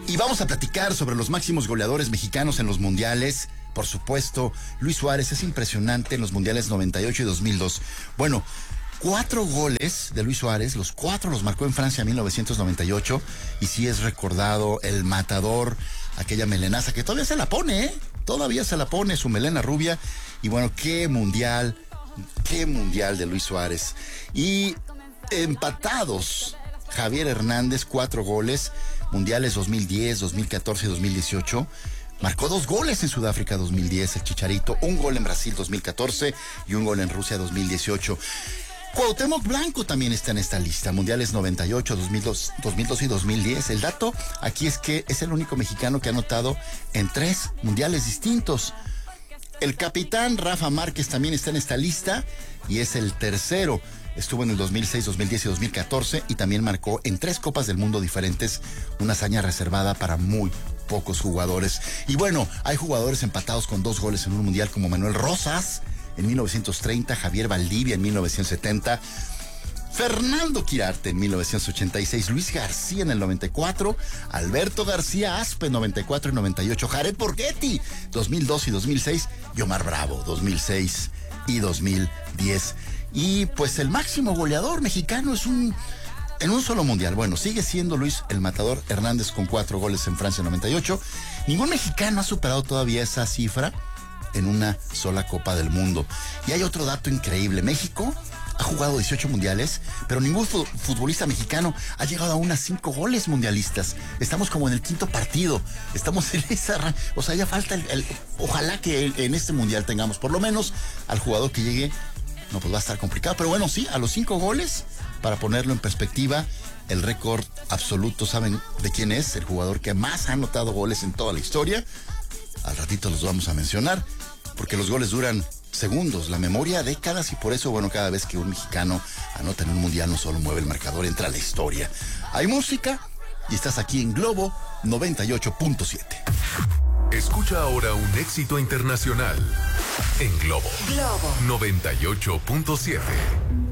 Y vamos a platicar sobre los máximos goleadores mexicanos en los mundiales. Por supuesto, Luis Suárez es impresionante en los mundiales 98 y 2002. Bueno, 4 goles de Luis Suárez, los 4 los marcó en Francia en 1998. Y sí es recordado el matador, aquella melenaza que todavía se la pone, ¿eh? Todavía se la pone, su melena rubia. Y bueno, qué mundial de Luis Suárez. Y empatados, Javier Hernández, 4 goles, mundiales 2010, 2014 y 2018. Marcó 2 goles en Sudáfrica 2010, el Chicharito, 1 gol en Brasil 2014 y 1 gol en Rusia 2018. Cuauhtémoc Blanco también está en esta lista, mundiales 98, 2002 y 2010. El dato aquí es que es el único mexicano que ha anotado en 3 mundiales distintos. El capitán Rafa Márquez también está en esta lista y es el tercero. Estuvo en el 2006, 2010 y 2014 y también marcó en 3 Copas del Mundo diferentes, una hazaña reservada para muy pocos jugadores. Y bueno, hay jugadores empatados con 2 goles en un mundial como Manuel Rosas en 1930, Javier Valdivia en 1970, Fernando Quirarte en 1986, Luis García en el 94, Alberto García Aspe en 94 y 98, Jared Borghetti 2002 y 2006 y Omar Bravo 2006 y 2010. Y pues el máximo goleador mexicano es en un solo mundial. Bueno, sigue siendo Luis el Matador Hernández con 4 goles en Francia 98. Ningún mexicano ha superado todavía esa cifra en una sola Copa del Mundo. Y hay otro dato increíble. México ha jugado 18 mundiales, pero ningún futbolista mexicano ha llegado aún a 5 goles mundialistas. Estamos como en el 5º partido. Estamos en esa... O sea, ya falta ojalá que en este mundial tengamos por lo menos al jugador que llegue. No, pues va a estar complicado, pero bueno, sí, a los 5 goles, para ponerlo en perspectiva, el récord absoluto, ¿saben de quién es? El jugador que más ha anotado goles en toda la historia. Al ratito los vamos a mencionar, porque los goles duran segundos, la memoria décadas, y por eso, bueno, cada vez que un mexicano anota en un mundial no solo mueve el marcador, entra a la historia. Hay música y estás aquí en Globo 98.7. Escucha ahora un éxito internacional en Globo 98.7.